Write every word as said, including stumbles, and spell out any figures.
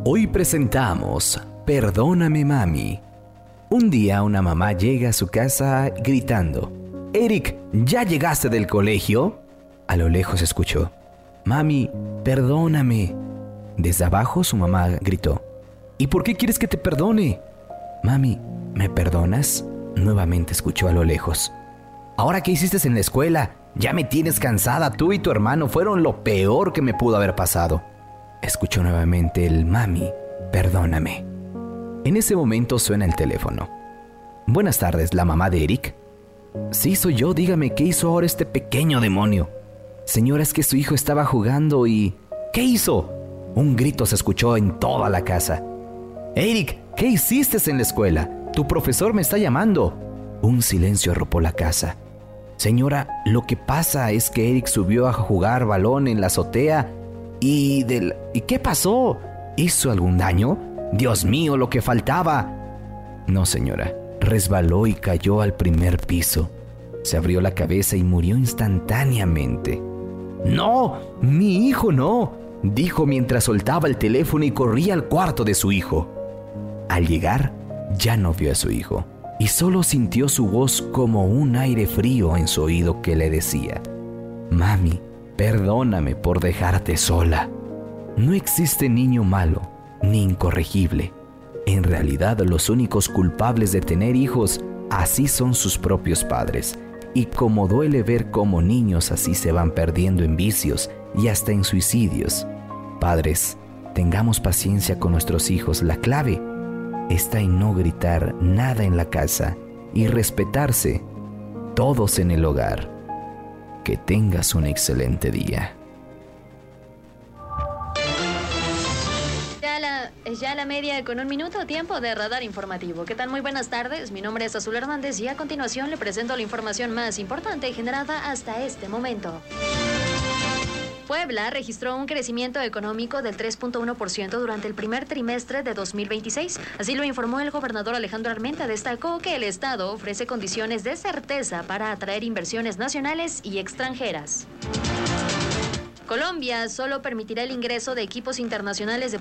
Hoy presentamos Perdóname Mami. Un día una mamá llega a su casa gritando: «Eric, ¿ya llegaste del colegio?». A lo lejos escuchó: «Mami, perdóname». Desde abajo su mamá gritó: «¿Y por qué quieres que te perdone?». «Mami, ¿me perdonas?». Nuevamente escuchó a lo lejos: «¿Ahora qué hiciste en la escuela? Ya me tienes cansada, tú y tu hermano fueron lo peor que me pudo haber pasado». Escuchó nuevamente el «Mami, perdóname». En ese momento suena el teléfono. «Buenas tardes, ¿la mamá de Eric?». «Sí, soy yo, dígame, ¿qué hizo ahora este pequeño demonio?». «Señora, es que su hijo estaba jugando y...». «¿Qué hizo?». Un grito se escuchó en toda la casa. «Eric, ¿qué hiciste en la escuela? Tu profesor me está llamando». Un silencio arropó la casa. «Señora, lo que pasa es que Eric subió a jugar balón en la azotea y... Del... ¿Y qué pasó? ¿Hizo algún daño? Dios mío, lo que faltaba». «No, señora, resbaló y cayó al primer piso. Se abrió la cabeza y murió instantáneamente». «No, mi hijo no», dijo mientras soltaba el teléfono y corría al cuarto de su hijo. Al llegar, ya no vio a su hijo y solo sintió su voz como un aire frío en su oído que le decía: «Mami, perdóname por dejarte sola». No existe niño malo ni incorregible. En realidad, los únicos culpables de tener hijos así son sus propios padres. Y como duele ver cómo niños así se van perdiendo en vicios y hasta en suicidios. Padres, tengamos paciencia con nuestros hijos. La clave está en no gritar nada en la casa y respetarse todos en el hogar. Que tengas un excelente día. Ya la, ya la media con un minuto, tiempo de radar informativo. ¿Qué tal? Muy buenas tardes, mi nombre es Azul Hernández y a continuación le presento la información más importante generada hasta este momento. Puebla registró un crecimiento económico del tres punto uno por ciento durante el primer trimestre de dos mil veintiséis. Así lo informó el gobernador Alejandro Armenta. Destacó que el Estado ofrece condiciones de certeza para atraer inversiones nacionales y extranjeras. Colombia solo permitirá el ingreso de equipos internacionales de